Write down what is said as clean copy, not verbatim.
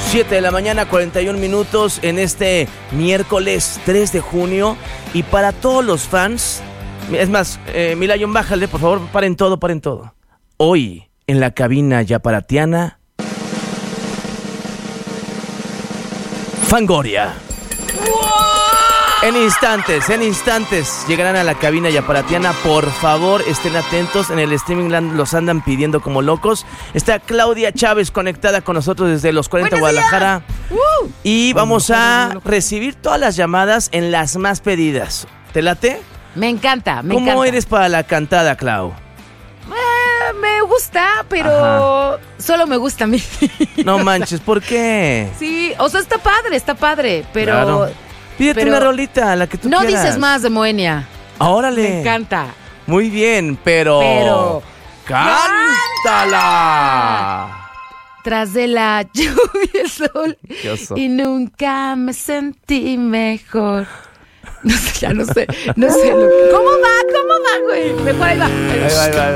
7 de la mañana, 41 minutos en este miércoles 3 de junio. Y para todos los fans, es más, Milayon, bájale, por favor, paren todo. Hoy, en la cabina yaparatiana, Fangoria. En instantes llegarán a la cabina yaparatiana. Por favor, estén atentos. En el streaming land los andan pidiendo como locos. Está Claudia Chávez conectada con nosotros desde los 40 Guadalajara. Y vamos a recibir todas las llamadas en las más pedidas. ¿Te late? Me encanta. ¿Cómo eres para la cantada, Clau? Me gusta, pero solo me gusta a mí. No manches, ¿por qué? Sí, o sea, está padre, pero... Claro. Pídete una rolita, la que tú no quieras. No dices más de Moenia. ¡Órale! Me encanta. Muy bien, pero... ¡cántala! Tras de la lluvia el sol y nunca me sentí mejor. No sé. ¿Cómo va, güey? Mejor ahí va. Ahí va.